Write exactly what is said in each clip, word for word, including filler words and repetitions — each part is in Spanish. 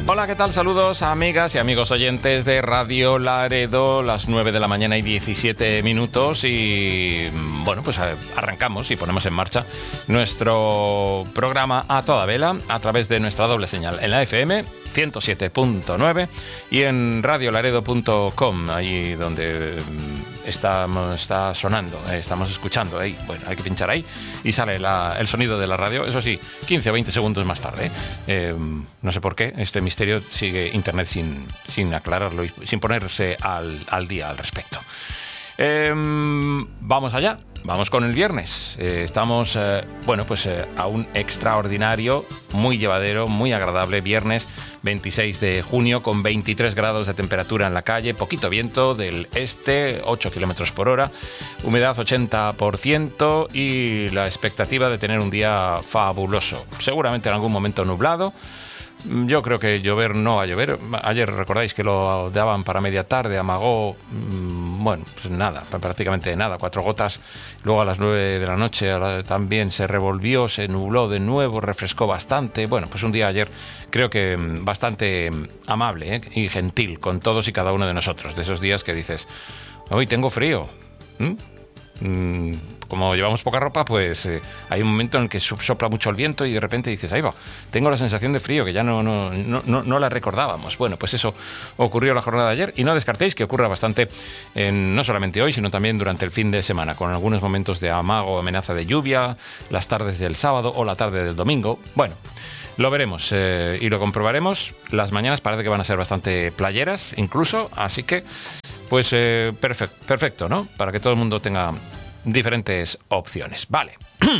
Hola, ¿qué tal? Saludos a amigas y amigos oyentes de Radio Laredo, las nueve de la mañana y diecisiete minutos y bueno, pues arrancamos y ponemos en marcha nuestro programa a toda vela a través de nuestra doble señal en la F M ciento siete punto nueve y en radio laredo punto com, ahí donde está, está sonando, estamos escuchando ahí. Bueno, hay que pinchar ahí y sale la, el sonido de la radio, eso sí, quince o veinte segundos más tarde. Eh, no sé por qué, este misterio sigue Internet sin, sin aclararlo y sin ponerse al, al día al respecto. Eh, vamos allá. Vamos con el viernes. Eh, estamos, eh, bueno, pues eh, a un extraordinario, muy llevadero, muy agradable viernes veintiséis de junio con veintitrés grados de temperatura en la calle, poquito viento del este, ocho kilómetros por hora, humedad ochenta por ciento y la expectativa de tener un día fabuloso. Seguramente en algún momento nublado. Yo creo que llover no va a llover. Ayer recordáis que lo daban para media tarde, amagó, bueno, pues nada, prácticamente nada, cuatro gotas. Luego a las nueve de la noche también se revolvió, se nubló de nuevo, refrescó bastante. Bueno, pues un día ayer creo que bastante amable, ¿eh? Y gentil con todos y cada uno de nosotros. De esos días que dices, hoy tengo frío. ¿Mm? Mm, como llevamos poca ropa, pues eh, hay un momento en el que sopla mucho el viento y de repente dices, ahí va, tengo la sensación de frío que ya no, no, no, no, no la recordábamos. Bueno, pues eso ocurrió la jornada de ayer y no descartéis que ocurra bastante en, no solamente hoy, sino también durante el fin de semana, con algunos momentos de amago o amenaza de lluvia, las tardes del sábado o la tarde del domingo. Bueno, lo veremos eh, y lo comprobaremos. Las mañanas parece que van a ser bastante playeras incluso, así que pues eh, perfecto, perfecto, ¿no? Para que todo el mundo tenga diferentes opciones. Vale.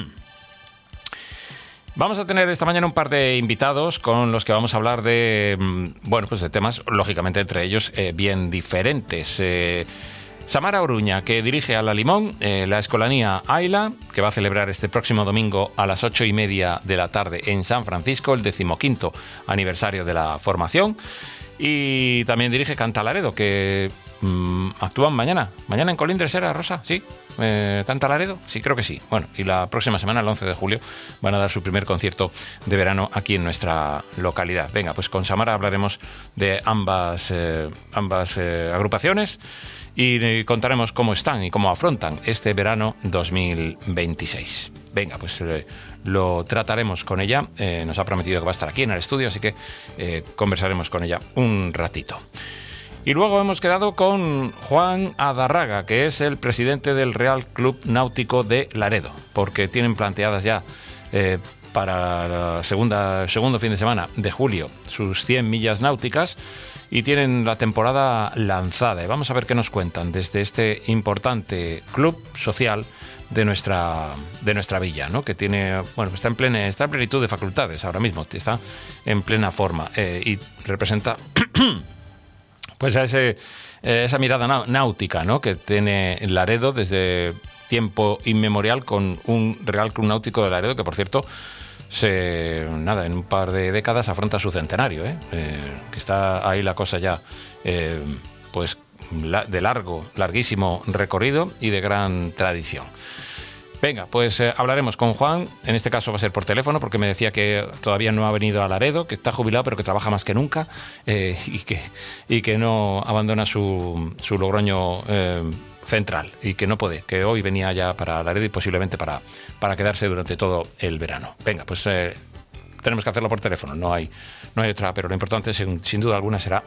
Vamos a tener esta mañana un par de invitados con los que vamos a hablar de, bueno, pues de temas, lógicamente, entre ellos eh, bien diferentes. Eh, Samara Oruña, que dirige a La Limón, eh, la Escolanía Aila, que va a celebrar este próximo domingo a las ocho y media de la tarde en San Francisco, el decimoquinto aniversario de la formación. Y también dirige Canta Laredo, que mmm, actúan mañana. ¿Mañana en Colindres era, Rosa? ¿Sí? Eh, ¿Canta Laredo? Sí, creo que sí. Bueno, y la próxima semana, el once de julio, van a dar su primer concierto de verano aquí en nuestra localidad. Venga, pues con Samara hablaremos de ambas, eh, ambas eh, agrupaciones y eh, contaremos cómo están y cómo afrontan este verano dos mil veintiséis. Venga, pues eh, lo trataremos con ella. Eh, nos ha prometido que va a estar aquí en el estudio, así que eh, conversaremos con ella un ratito. Y luego hemos quedado con Juan Adarraga, que es el presidente del Real Club Náutico de Laredo, porque tienen planteadas ya eh, para la segunda, segundo fin de semana de julio sus cien millas náuticas y tienen la temporada lanzada. Y vamos a ver qué nos cuentan desde este importante club social de nuestra de nuestra villa, ¿no? Que tiene, bueno, está en plena está en plenitud de facultades ahora mismo, está en plena forma eh, y representa pues a ese eh, esa mirada náutica, ¿no? Que tiene Laredo desde tiempo inmemorial con un Real Club Náutico de Laredo que, por cierto, se nada en un par de décadas afronta su centenario, ¿eh? Eh, que está ahí la cosa ya eh, pues de largo, larguísimo recorrido y de gran tradición. Venga, pues eh, hablaremos con Juan, en este caso va a ser por teléfono, porque me decía que todavía no ha venido a Laredo, que está jubilado pero que trabaja más que nunca eh, y, que, y que no abandona su, su Logroño eh, central y que no puede, que hoy venía ya para Laredo y posiblemente para, para quedarse durante todo el verano. Venga, pues eh, tenemos que hacerlo por teléfono, no hay, no hay otra, pero lo importante sin, sin duda alguna será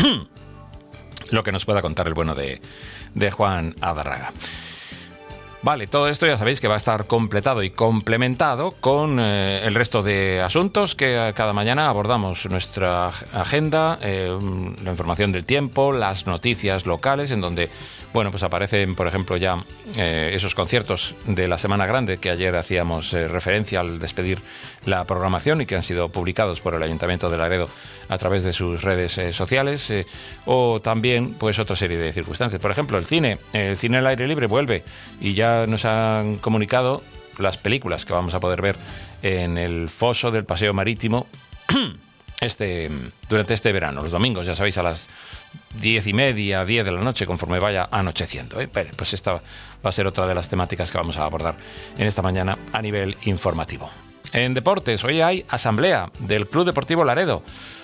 lo que nos pueda contar el bueno de, de Juan Adarraga. Vale, todo esto ya sabéis que va a estar completado y complementado con eh, el resto de asuntos que cada mañana abordamos. Nuestra agenda, eh, la información del tiempo, las noticias locales, en donde, bueno, pues aparecen, por ejemplo, ya eh, esos conciertos de la Semana Grande que ayer hacíamos eh, referencia al despedir la programación y que han sido publicados por el Ayuntamiento de Laredo a través de sus redes eh, sociales, eh, o también pues otra serie de circunstancias. Por ejemplo, el cine, el cine al aire libre vuelve y ya nos han comunicado las películas que vamos a poder ver en el foso del Paseo Marítimo este, durante este verano, los domingos, ya sabéis, a las diez y media, diez de la noche, conforme vaya anocheciendo, ¿eh? Pues esta va a ser otra de las temáticas que vamos a abordar en esta mañana a nivel informativo. En deportes, hoy hay asamblea del Club Deportivo Laredo.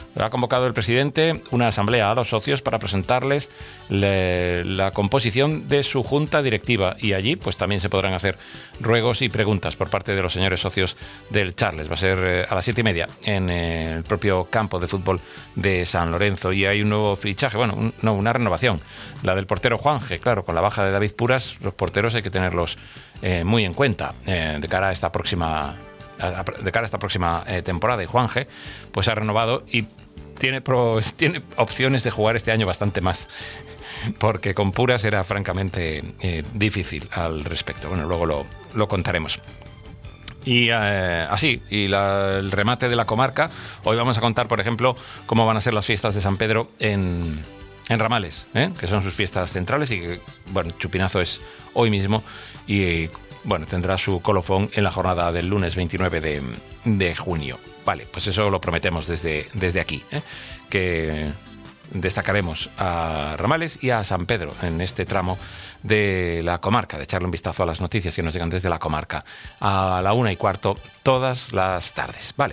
Ha convocado el presidente una asamblea a los socios para presentarles le, la composición de su junta directiva y allí pues también se podrán hacer ruegos y preguntas por parte de los señores socios del Charles. Va a ser eh, a las siete y media en eh, el propio campo de fútbol de San Lorenzo y hay un nuevo fichaje, bueno, un, no, una renovación, la del portero Juanje. Claro, con la baja de David Puras, los porteros hay que tenerlos eh, muy en cuenta eh, de cara a esta próxima de cara a esta próxima eh, temporada, y Juanje pues ha renovado y tiene, pro, tiene opciones de jugar este año bastante más, porque con Puras era francamente eh, difícil al respecto. Bueno, luego lo, lo contaremos. Y eh, así, y la, el remate de la comarca. Hoy vamos a contar, por ejemplo, cómo van a ser las fiestas de San Pedro en, en Ramales, ¿eh? que son sus fiestas centrales y que, bueno, Chupinazo es hoy mismo y bueno, tendrá su colofón en la jornada del lunes veintinueve de, de junio. Vale, pues eso lo prometemos desde, desde aquí, ¿eh? que destacaremos a Ramales y a San Pedro en este tramo de la comarca, de echarle un vistazo a las noticias que nos llegan desde la comarca a la una y cuarto todas las tardes. Vale.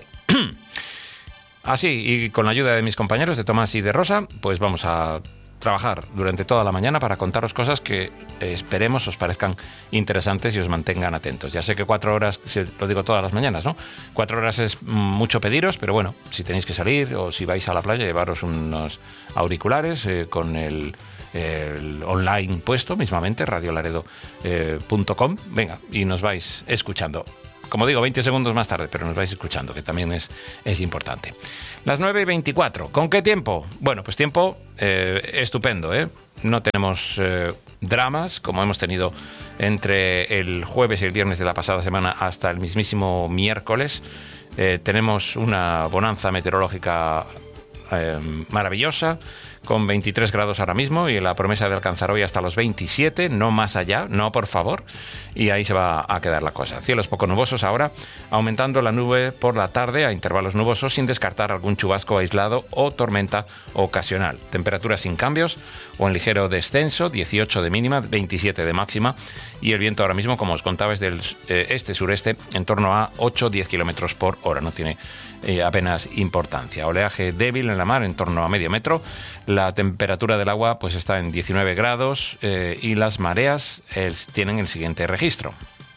Así, y con la ayuda de mis compañeros de Tomás y de Rosa, pues vamos a trabajar durante toda la mañana para contaros cosas que eh, esperemos os parezcan interesantes y os mantengan atentos. Ya sé que cuatro horas, lo digo todas las mañanas, ¿no? Cuatro horas es mucho pediros, pero bueno, si tenéis que salir o si vais a la playa, llevaros unos auriculares eh, con el, el online puesto mismamente, radio laredo punto com. Venga, y nos vais escuchando. Como digo, veinte segundos más tarde, pero nos vais escuchando, que también es, es importante. Las nueve y veinticuatro. ¿Con qué tiempo? Bueno, pues tiempo eh, estupendo, ¿eh? No tenemos eh, dramas, como hemos tenido entre el jueves y el viernes de la pasada semana hasta el mismísimo miércoles. Eh, tenemos una bonanza meteorológica eh, maravillosa, con veintitrés grados ahora mismo y la promesa de alcanzar hoy hasta los veintisiete, no más allá, no por favor, y ahí se va a quedar la cosa. Cielos poco nubosos ahora, aumentando la nube por la tarde a intervalos nubosos sin descartar algún chubasco aislado o tormenta ocasional. Temperaturas sin cambios o en ligero descenso, dieciocho de mínima, veintisiete de máxima y el viento ahora mismo, como os contaba, es del eh, este-sureste en torno a ocho a diez kilómetros por hora, no tiene eh, apenas importancia. Oleaje débil en la mar en torno a medio metro. La temperatura del agua pues está en diecinueve grados eh, y las mareas eh, tienen el siguiente registro.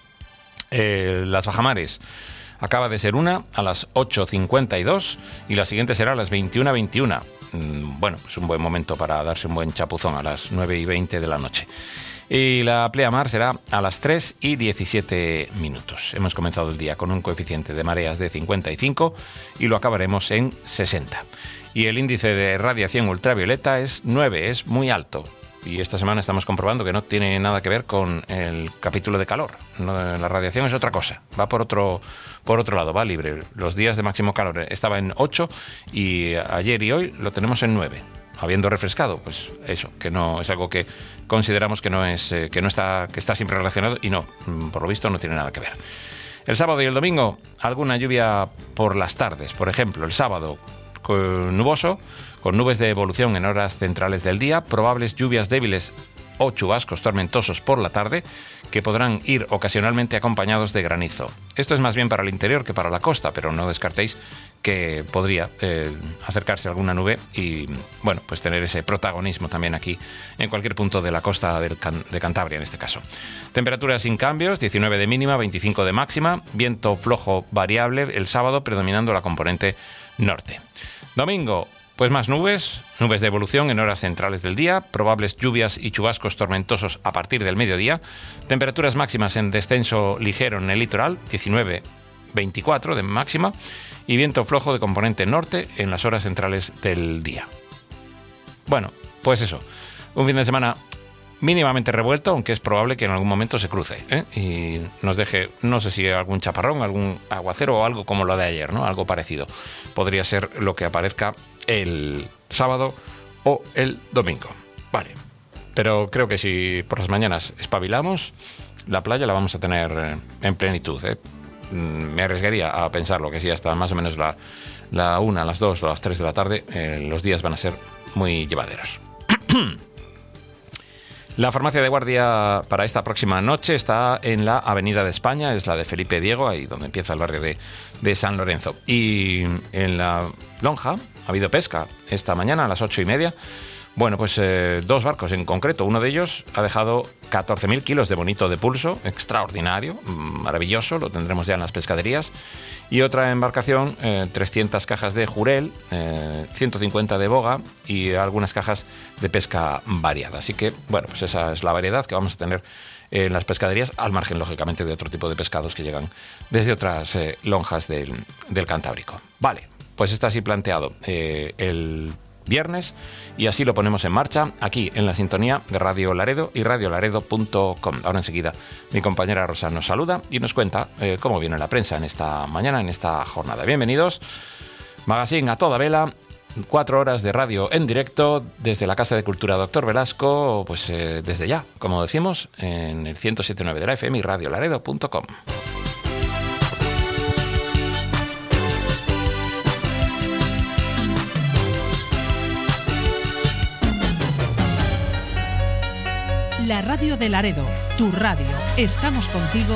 Eh, las bajamares acaba de ser una a las ocho cincuenta y dos y la siguiente será a las veintiuna veintiuno. Mm, bueno, pues un buen momento para darse un buen chapuzón a las nueve y veinte de la noche. Y la pleamar será a las tres y diecisiete minutos. Hemos comenzado el día con un coeficiente de mareas de cincuenta y cinco y lo acabaremos en sesenta. Y el índice de radiación ultravioleta es nueve, es muy alto. Y esta semana estamos comprobando que no tiene nada que ver con el capítulo de calor. No, la radiación es otra cosa, va por otro, por otro lado, va libre. Los días de máximo calor estaba en ocho y ayer y hoy lo tenemos en nueve. Habiendo refrescado, pues eso, que no es algo que consideramos que no es eh, que no está que está siempre relacionado y no, por lo visto no tiene nada que ver. El sábado y el domingo, alguna lluvia por las tardes. Por ejemplo, el sábado nuboso, con nubes de evolución en horas centrales del día, probables lluvias débiles o chubascos tormentosos por la tarde, que podrán ir ocasionalmente acompañados de granizo. Esto es más bien para el interior que para la costa, pero no descartéis que podría eh, acercarse alguna nube y, bueno, pues tener ese protagonismo también aquí en cualquier punto de la costa del Can- de Cantabria en este caso. Temperaturas sin cambios, diecinueve de mínima, veinticinco de máxima, viento flojo variable el sábado predominando la componente norte. Domingo, pues más nubes, nubes de evolución en horas centrales del día, probables lluvias y chubascos tormentosos a partir del mediodía, temperaturas máximas en descenso ligero en el litoral, diecinueve veinticuatro de máxima, y viento flojo de componente norte en las horas centrales del día. Bueno, pues eso, un fin de semana mínimamente revuelto, aunque es probable que en algún momento se cruce, ¿eh? Y nos deje, no sé si algún chaparrón, algún aguacero o algo como lo de ayer, ¿no? Algo parecido. Podría ser lo que aparezca el sábado o el domingo. Vale, pero creo que si por las mañanas espabilamos, la playa la vamos a tener en plenitud, ¿eh? Me arriesgaría a pensarlo, que si hasta más o menos la, la una, las dos o las tres de la tarde, eh, los días van a ser muy llevaderos. La farmacia de guardia para esta próxima noche está en la Avenida de España, es la de Felipe Diego, ahí donde empieza el barrio de, de San Lorenzo. Y en la lonja, ha habido pesca esta mañana a las ocho y media. Bueno, pues eh, dos barcos en concreto. Uno de ellos ha dejado catorce mil kilos de bonito de pulso, extraordinario, maravilloso, lo tendremos ya en las pescaderías. Y otra embarcación, eh, trescientas cajas de jurel, eh, ciento cincuenta de boga y algunas cajas de pesca variada. Así que, bueno, pues esa es la variedad que vamos a tener en las pescaderías, al margen, lógicamente, de otro tipo de pescados que llegan desde otras eh, lonjas del, del Cantábrico. Vale, pues está así planteado eh, el viernes y así lo ponemos en marcha aquí en la sintonía de Radio Laredo y radio laredo punto com. Ahora enseguida mi compañera Rosa nos saluda y nos cuenta eh, cómo viene la prensa en esta mañana, en esta jornada. Bienvenidos, Magazine a toda vela, cuatro horas de radio en directo desde la Casa de Cultura Doctor Velasco, pues eh, desde ya, como decimos, en el ciento siete punto nueve de la F M y radio laredo punto com. La radio de Laredo, tu radio. Estamos contigo